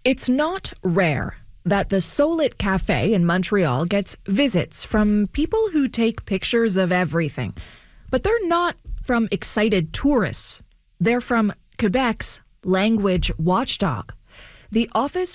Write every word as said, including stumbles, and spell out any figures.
It's not rare that the Solit Cafe in Montreal gets visits from people who take pictures of everything. But they're not from excited tourists. They're from Quebec's language watchdog. The Office